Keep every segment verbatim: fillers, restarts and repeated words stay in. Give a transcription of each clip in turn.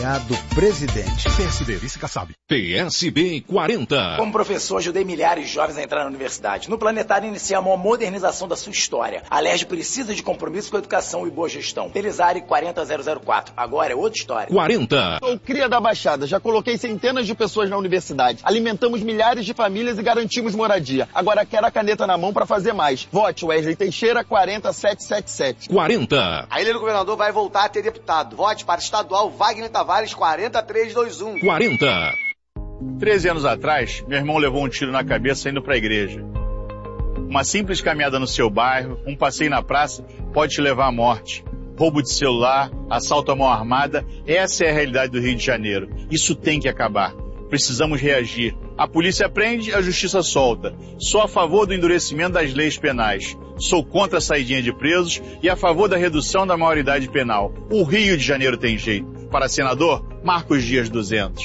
do presidente. P S B, vice Kassab. P S B quarenta. Como professor, ajudei milhares de jovens a entrar na universidade. No Planetário, iniciamos a modernização da sua história. A Alerj precisa de compromisso com a educação e boa gestão. Pelizari quarenta mil e quatro. Agora é outra história. quarenta. Sou cria da Baixada. Já coloquei centenas de pessoas na universidade. Alimentamos milhares de famílias e garantimos moradia. Agora quero a caneta na mão para fazer mais. Vote Wesley Teixeira quarenta mil setecentos e setenta e sete. quarenta. A Ilha do Governador vai voltar a ter deputado. Vote para estadual Wagner Tavares quarenta mil trezentos e vinte e um. quarenta. Treze anos atrás, meu irmão levou um tiro na cabeça indo para a igreja. Uma simples caminhada no seu bairro, um passeio na praça, pode te levar à morte. Roubo de celular, assalto à mão armada, essa é a realidade do Rio de Janeiro. Isso tem que acabar. Precisamos reagir. A polícia prende, a justiça solta. Sou a favor do endurecimento das leis penais. Sou contra a saidinha de presos e a favor da redução da maioridade penal. O Rio de Janeiro tem jeito. Para senador, Marcos Dias duzentos.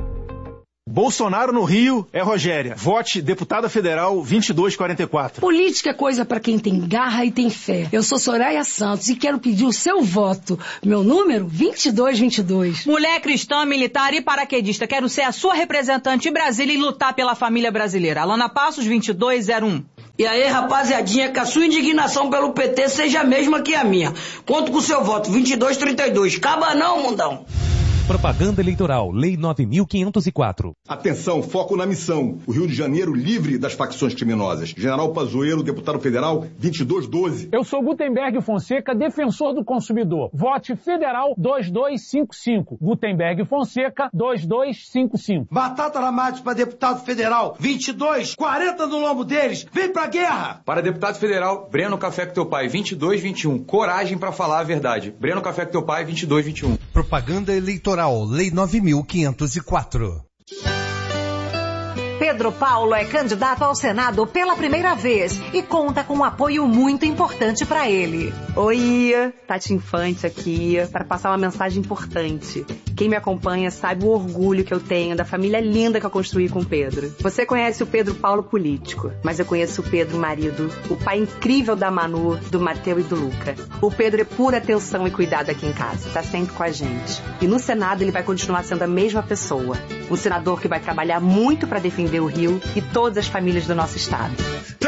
Bolsonaro no Rio é Rogéria. Vote deputada federal vinte e dois quarenta e quatro. Política é coisa pra quem tem garra e tem fé. Eu sou Soraya Santos e quero pedir o seu voto. Meu número, vinte e dois vinte e dois. Mulher cristã, militar e paraquedista. Quero ser a sua representante em Brasília e lutar pela família brasileira. Alana Passos, vinte e dois zero um. E aí, rapaziadinha, que a sua indignação pelo P T seja a mesma que a minha. Conto com o seu voto, vinte e dois trinta e dois. Acaba não, mundão. Propaganda eleitoral, Lei nove mil quinhentos e quatro. Atenção, foco na missão. O Rio de Janeiro livre das facções criminosas. General Pazuello, deputado federal, vinte e dois doze. Eu sou Gutenberg Fonseca, defensor do consumidor. Vote federal dois dois cinco cinco. Gutenberg Fonseca dois dois cinco cinco. Batata Ramate para deputado federal, vinte e dois, quarenta no lombo deles. Vem pra guerra! Para deputado federal, Breno Café com teu pai, vinte e dois vinte e um. Coragem para falar a verdade. Breno Café com teu pai, vinte e dois vinte e um. Propaganda eleitoral. Lei nove mil quinhentos e quatro. Pedro Paulo é candidato ao Senado pela primeira vez e conta com um apoio muito importante para ele. Oi, Tati Infante aqui, para passar uma mensagem importante. Quem me acompanha sabe o orgulho que eu tenho da família linda que eu construí com o Pedro. Você conhece o Pedro Paulo político, mas eu conheço o Pedro marido, o pai incrível da Manu, do Mateu e do Luca. O Pedro é pura atenção e cuidado aqui em casa, tá sempre com a gente. E no Senado ele vai continuar sendo a mesma pessoa. Um senador que vai trabalhar muito para defender o Rio e todas as famílias do nosso estado.